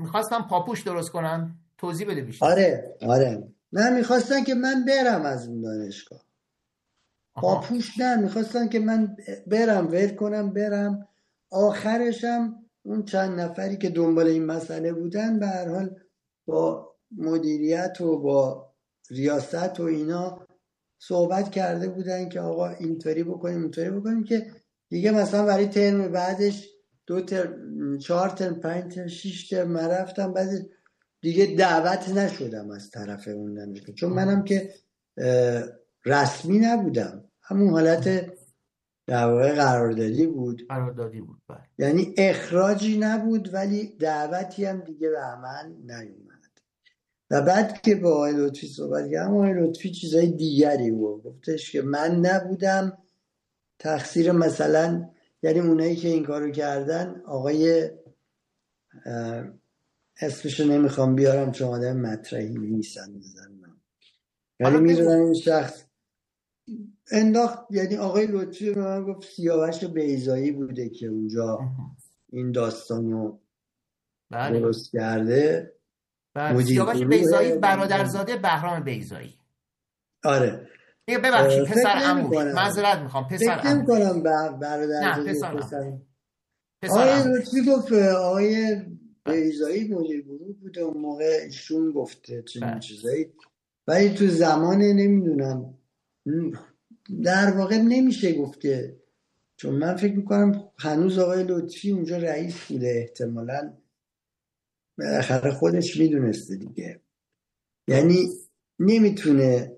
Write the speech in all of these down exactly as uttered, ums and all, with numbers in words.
میخواستن پاپوش درست کنن. توضیح بده بیشتر. آره آره نه میخواستن که من برم از اون دانشگاه. پاپوش نه، میخواستن که من برم ول کنم برم. آخرشم اون چند نفری که دنبال این مسئله بودن به هر حال با مدیریت و با ریاست و اینا صحبت کرده بودن که آقا اینطوری بکنیم اینطوری بکنیم که دیگه مثلا برای ترم بعدش دو ترم چهار ترم پنج ترم شش ترم من رفتم، بعد دیگه دعوت نشدم از طرف اون دانشگاه، چون منم که رسمی نبودم، همون حالت در واقع قراردادی بود. قراردادی بود بله. یعنی اخراجی نبود ولی دعوتی هم دیگه به عمل نیومد. و بعد که با آقای لطفی صحبت کردم، آقای لطفی چیزای دیگری بود، گفتش که من نبودم، تقصیر مثلا یعنی اونایی که این کارو کردن آقای اسمشو نمیخوام بیارم چون آدم مطرحی نیستن بزنم، یعنی میدونم این شخص انداخت، یعنی آقای لطفی به من گفت سیاوش بیضایی بوده که اونجا این داستانو بله. درست کرده. بله. سیاوش بیضایی برادرزاده بهرام بیضایی. آره ببخشید پسر عموش، معذرت میخوام پسر عموش. فکر نمی‌کنم برادرزاده پسر پسر. آقای لطفی گفت آقای بیضایی مدیر گروه بوده اون موقع، ایشون گفته چنین چیزایی، ولی تو زمان نمیدونم در واقع نمیشه گفت که، چون من فکر میکنم هنوز آقای لطفی اونجا رئیس بوده، احتمالاً بالاخره خودش میدونسته دیگه. یعنی نمیتونه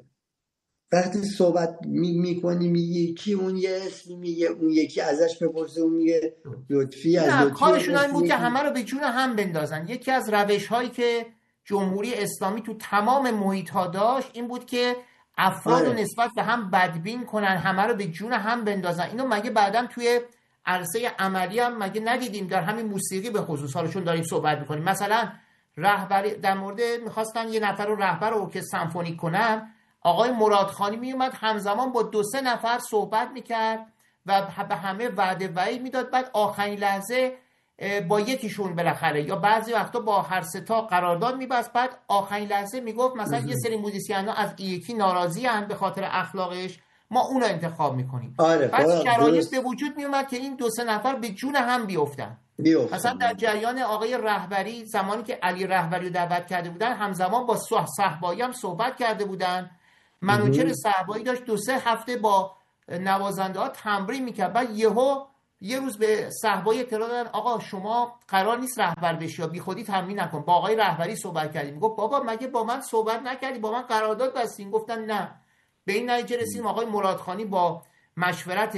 وقتی صحبت میکنی میگی کی اون یه اسمی میگه اون یکی ازش بپرسه اون میگه لطفی از لطفی. کارشون این بود که همه رو به جون هم بندازن. یکی از روش هایی که جمهوری اسلامی تو تمام محیط ها داشت این بود که افراد رو نسبت به هم بدبین کنن، همه رو به جون هم بندازن. اینو مگه بعدم توی عرصه عملی هم مگه ندیدیم؟ در همین موسیقی به خصوص، حالا چون داریم صحبت میکنیم، مثلا رهبری در مورد میخواستن یه نفر رو رهبر ارکستر سمفونیک کنن، آقای مرادخانی میومد همزمان با دو سه نفر صحبت میکرد و به همه وعده وعید میداد، بعد آخرین لحظه با یکیشون بالاخره یا بعضی وقتا با هر سه تا قرارداد میبست، بعد آخرین لحظه میگفت مثلا یه سری موزیسینا از یکی ناراضی ان به خاطر اخلاقش، ما اون رو انتخاب میکنیم. آره بعد شرایط به وجود میومد که این دو سه نفر به جون هم بیفتن. مثلا در جریان آقای رهبری زمانی که علی رهبری رو دعوت کرده بودن، همزمان با صحبایی هم صحبت کرده بودن. منوچهر صحبایی داشت دو سه هفته با نوازنده ها تمرین میکرد، بعد یهو یه روز به صحبایی اطلاع دادن آقا شما قرار نیست رهبر بشی یا بی خودی تمرین نکن. با آقای رهبری صحبت کردیم، گفت بابا مگه با من صحبت نکردی، با من قرارداد بستین؟ گفتن نه. به این نتیجه رسیدیم آقای مرادخانی با مشورت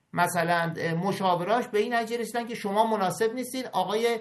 مثلا مشاوراش به این نتیجه رسیدن که شما مناسب نیستین، آقای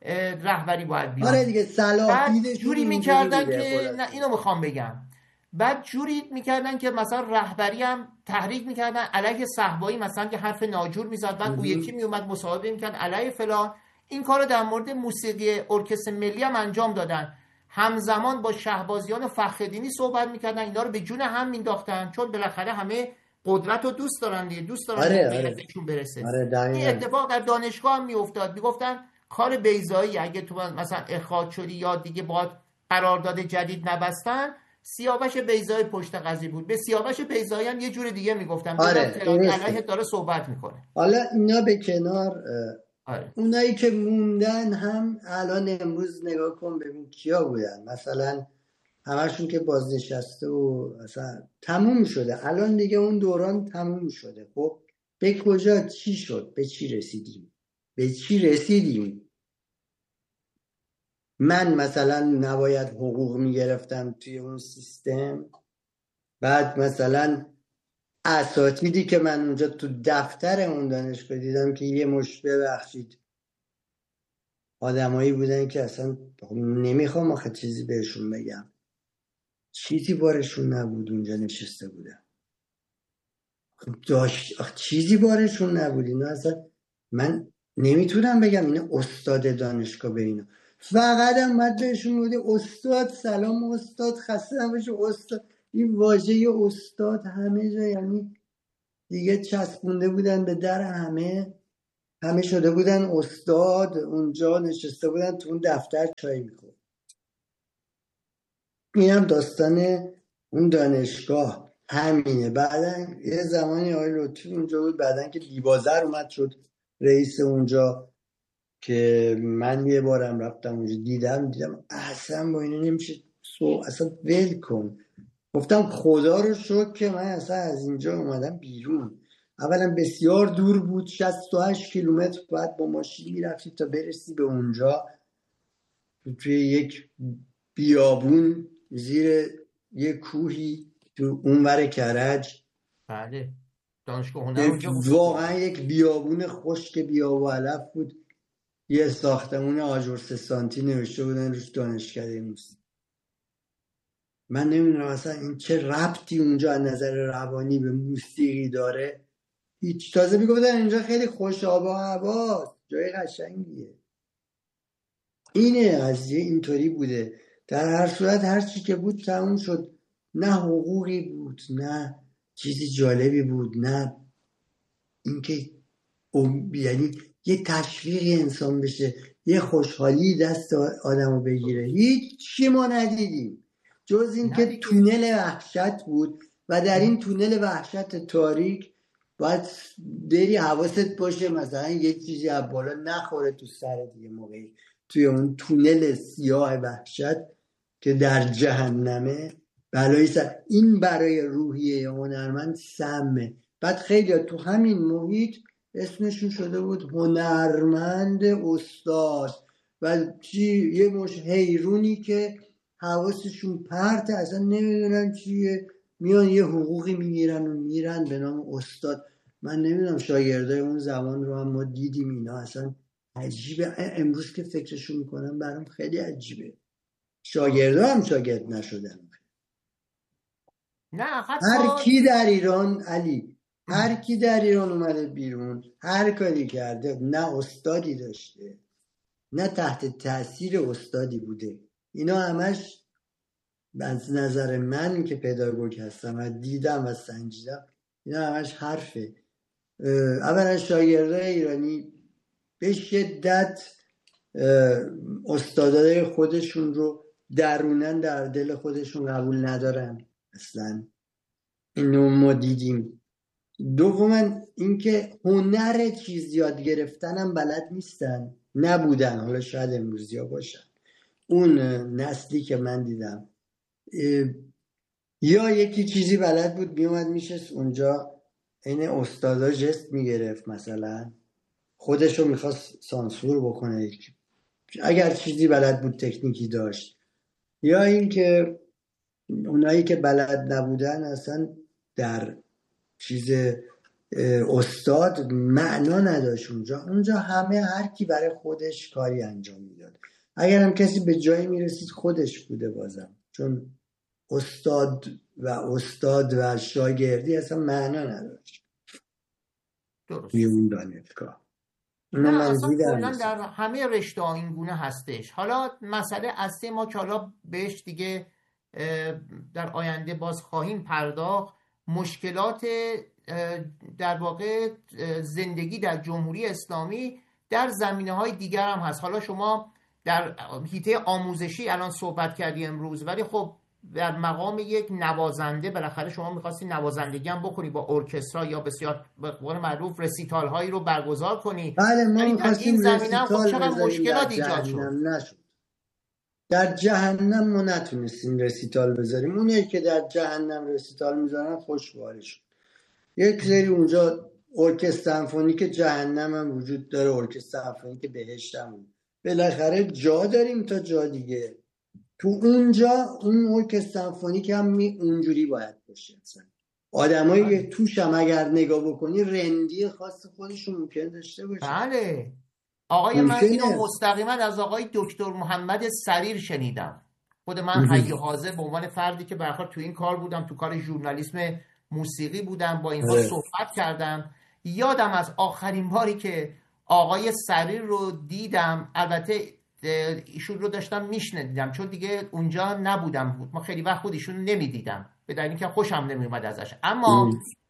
رهبری باید بیاد. آره دیگه صلاحیت جوری میکردن که نه اینو میخوام بگم، بعد جوری میکردن که مثلا رهبری هم تحریک میکردن علیه صحبایی، مثلا که حرف ناجور میزد، بعد اون یکی میومد مصاحبه میکرد علیه فلان. این کارو در مورد موسیقی ارکستر ملی هم انجام دادن، همزمان با شهبازیان فخرالدینی صحبت میکردن، اینا رو به جون هم مینداختن، چون بالاخره همه قدرت رو دوست دارن دیگه، دوست دارن آره، به ازشون برسه. آره این اتفاق در دانشگاه هم میافتاد، میگفتن کار بیضایی اگه تو مثلا اخراج شدی یا دیگه باید قرارداد جدید نبستن، سیاوش بیضایی پشت قضیه بود. به سیاوش بیضایی هم یه جور دیگه میگفتن آره علیه داره صحبت میکنه. حالا اینا به کنار، آره. اونایی که موندن هم الان امروز نگاه کن ببین کیا بودن، مثلا همشون که بازنشسته و مثلا تموم شده، الان دیگه اون دوران تموم شده. خب به کجا چی شد؟ به چی رسیدیم؟ به چی رسیدیم؟ من مثلا نباید حقوق میگرفتم توی اون سیستم؟ بعد مثلا اساتیدی که من اونجا تو دفتر اون دانشگاه دیدم که یه مش ببخشید آدمایی بودن که اصلا نمیخوام آخه چیزی بهشون بگم، چیزی بارشون نبود اونجا نشسته بودن، داشت آخه چیزی بارشون نبود. اینا اصلا من نمیتونم بگم این استاد دانشگاه به اینا، فقط هم مد بهشون بوده استاد سلام استاد خسته نباشه استاد. این واژه استاد همه جا یعنی دیگه چسبونده بودن به در همه. همه شده بودن استاد، اونجا نشسته بودن تو اون دفتر چای میخورد. این هم داستان اون دانشگاه همینه. بعدن یه زمانی آقای لطفی اونجا بود، بعدن که دیبازر اومد شد رئیس اونجا، که من یه بارم رفتم اونجا دیدم دیدم اصلا با اینو نمیشه سو اصلا ول کن. گفتم خدا رو شکر که من اصلا از اینجا اومدم بیرون. اولا بسیار دور بود، شصت و هشت کیلومتر باید با ماشین میرفتی تا برسی به اونجا، توی یک بیابون زیر یک کوهی تو اونور کرج. بله دانشگاه هنر اونجا بود. واقعا یک بیابون خشک بیاب و علف بود. یه ساختمون آجر سه سانتی نوشته بودن روش دانشکده موسیقی. من نمیدونم اصلا این چه ربطی اونجا از نظر روانی به موسیقی داره. هیچ. تازه میگفتن اینجا خیلی خوش آب و هواست، جای قشنگیه. اینه قضیه، اینطوری بوده. در هر صورت هر چی که بود تموم شد. نه حقوقی بود، نه چیزی جالبی بود، نه اینکه یعنی یه تشویقی انسان بشه، یه خوشحالی دست آدمو بگیره. هیچی ما ندیدیم جز این که تونل وحشت بود و در این تونل وحشت تاریک باید بری حواست باشه مثلا یه چیزی از بالا نخوره تو سر دیگه موقعی توی اون تونل سیاه وحشت که در جهنمه بلایی سر. این برای روحیه هنرمند سمه. بعد خیلی تو همین محیط اسمشون شده بود هنرمند استاد و چی یه مش حیرونی که حواسشون پرته، اصلا نمیدونن چیه، میان یه حقوقی میگیرن و میرن به نام استاد. من نمیدونم شاگردای اون زمان رو هم ما دیدیم، اینا اصلا عجیبه. امروز که فکرشون میکنم برام خیلی عجیبه. شاگردا هم شاگرد نشدن. نه حتی هر کی در ایران علی هر کی در ایران اومده بیرون هر کاری کرده نه استادی داشته نه تحت تاثیر استادی بوده. اینا همش از نظر من که پداگوگ هستم و دیدم و سنجیدم، اینا همش حرفه. اولا شاگردای ایرانی به شدت استادای خودشون رو درونن در دل خودشون قبول ندارن اصلا. اینو ما دیدیم. دوما اینکه هنر چیز یاد گرفتنم بلد نیستن، نبودن، حالا شاید امروزی ها باشن. اون نسلی که من دیدم یا یکی چیزی بلد بود میومد میشست اونجا این استادا جست میگرفت، مثلا خودشو میخواست سانسور بکنه اگر چیزی بلد بود، تکنیکی داشت. یا اینکه اونایی که بلد نبودن اصلا در چیز استاد معنا نداشت. اونجا اونجا همه هر کی برای خودش کاری انجام میداد. اگر هم کسی به جایی میرسید خودش بوده بازم، چون استاد و استاد و شاگردی اصلا معنا نداشت. درست. اون دانشگاه نه اصلا کلا در همه رشته ها این گونه هستش. حالا مسئله اصلی ما که حالا بهش دیگه در آینده باز خواهیم پرداخت، مشکلات در واقع زندگی در جمهوری اسلامی در زمینه‌های دیگر هم هست. حالا شما در حیطه آموزشی الان صحبت کردی امروز، ولی خب در مقام یک نوازنده بالاخره شما می‌خواستی نوازندگی هم بکنی با ارکسترا یا بسیار به قول معروف رسیتال هایی رو برگزار کنی. بله ما می‌خواستیم در این زمینه هم خب چقدر مشکلات ایجاد شد. در جهنم ما نتونستیم رسیتال بذاریم. اونایی که در جهنم رسیتال میذارن خوشبالشون. یک سری اونجا ارکستر سمفونیک جهنم هم وجود داره، ارکستر سمفونیک بهشت هم. بالاخره جا داریم تا جا دیگه. تو اونجا اون ارکستر سمفونیک هم می اونجوری باید باشه. آدمایی که توش هم اگر نگاه بکنی رندی خاص خودشون ممکن داشته باشه. بله. آقای من اینو مستقیما از آقای دکتر محمد سریر شنیدم. خود من حی حاضر به عنوان فردی که برخورد تو این کار بودم، تو کار ژورنالیسم موسیقی بودم، با اینها صحبت کردم. یادم از آخرین باری که آقای سریر رو دیدم، البته ایشون رو داشتم میشنیدم چون دیگه اونجا نبودم بود. ما خیلی وقت خود ایشون نمیدیدم به دلیل اینکه خوشم نمیومد ازش. اما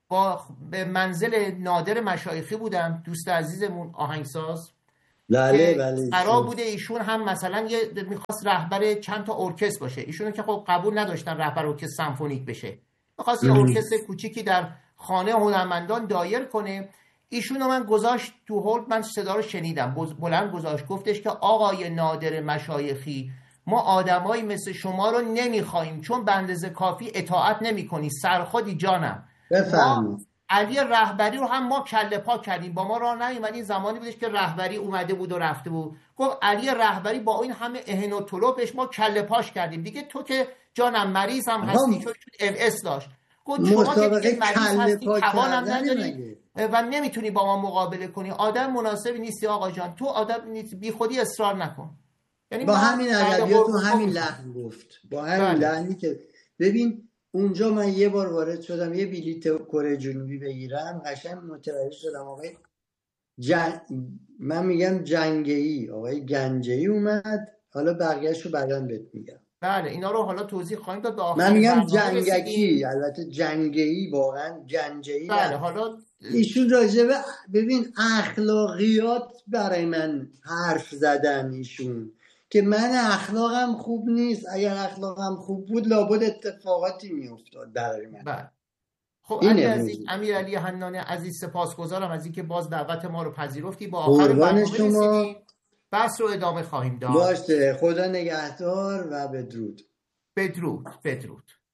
با به منزل نادر مشایخی بودم، دوست عزیزمون آهنگساز، بله که بله قرار بوده ایشون هم مثلا یه میخواست رهبر چند تا ارکستر باشه. ایشونو که خب قبول نداشتن رهبر ارکستر سمفونیک بشه، میخواست یه ارکستر کوچیکی در خانه هنرمندان دایر کنه. ایشونو من گذاشت تو هولد، من صدا رو شنیدم، بلند گذاشت، گفتش که آقای نادر مشایخی، ما آدمایی مثل شما رو نمیخوایم چون به اندازه کافی اطاعت نمیکنی، سرخودی جانم. ما علی رهبری رو هم ما کله پا کردیم، با ما راه نیومد. این زمانی بودش که رهبری اومده بود و رفته بود، گفت علی رهبری با این همه اهن و طلبش ما کله پاش کردیم دیگه، تو که جانم مریض هم هستی، چون ام اس داشت، گفت شما که دیگه مریض هستی، توانم نداری و نمیتونی با ما مقابله کنی، آدم مناسبی نیستی آقا جان، تو آدم نیستی، بی خودی اصرار نکن. یعنی با همین ادبیات و همین لحن گفت، با همین بله. لحنی که ببین اونجا من یه بار وارد شدم یه بلیت کره جنوبی بگیرم، قشنگ متوجه شدم آقای جن... من میگم جنگی، آقای گنجی اومد، حالا بقیه‌شو بعداً بهت میگم. بله اینا رو حالا توضیح خواهیم داد. به آخر من میگم جنگکی، البته جنگی واقعا گنجی. بله حالا ایشون راجبه ببین اخلاقیات برای من حرف زدن ایشون، که من اخلاقم خوب نیست، اگر اخلاقم خوب بود لابد اتفاقاتی میافتاد برای من. بله خب امیر عزیز، امیر علی حنان عزیز، سپاسگزارم از اینکه باز دعوت ما رو پذیرفتی. با آخر برنامه رسیدیم، بحث رو ادامه خواهیم داد. باشه، خدا نگهدار و بدرود. بدرود بدرود.